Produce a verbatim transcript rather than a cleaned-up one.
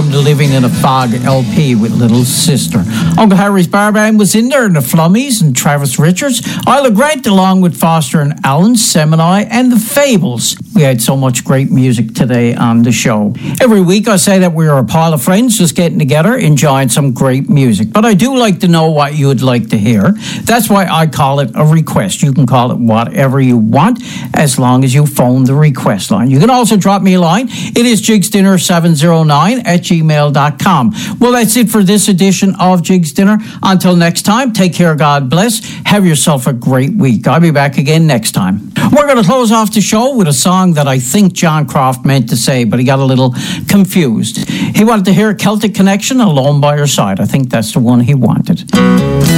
from the Living in a Fog L P with Little Sister. Uncle Harry's Bar Band was in there, and the Flummies and Travis Richards. Isla Grant along with Foster and Allen, Semini, and the Fables. We had so much great music today on the show. Every week I say that we're a pile of friends just getting together, enjoying some great music. But I do like to know what you would like to hear. That's why I call it a request. You can call it whatever you want as long as you phone the request line. You can also drop me a line. It is jigs dinner seven oh nine at gmail dot com. Well, that's it for this edition of Jigs Dinner. Until next time, take care, God bless. Have yourself a great week. I'll be back again next time. We're going to close off the show with a song that I think John Croft meant to say, but he got a little confused. He wanted to hear Celtic Connection, Alone by Your Side. I think that's the one he wanted.